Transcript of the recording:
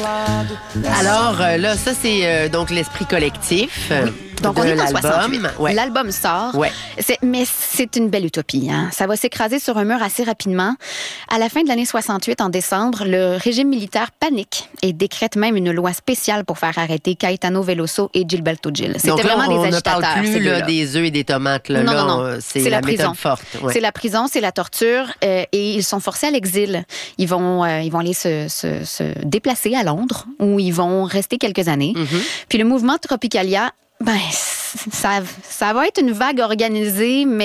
Alors là, ça c'est donc l'esprit collectif. Donc, on est en 68. Ouais. L'album sort. Ouais. Mais c'est une belle utopie. Hein? Ça va s'écraser sur un mur assez rapidement. À la fin de l'année 68, en décembre, le régime militaire panique et décrète même une loi spéciale pour faire arrêter Caetano Veloso et Gilberto Gil. C'était donc là, vraiment des on ne agitateurs. parle plus là, des œufs et des tomates. Là. Non. C'est la prison. méthode forte. Ouais. C'est la prison, c'est la torture. Et ils sont forcés à l'exil. Ils vont aller se déplacer à Londres, où ils vont rester quelques années. Mm-hmm. Puis le mouvement Tropicalia, ça va être une vague organisée, mais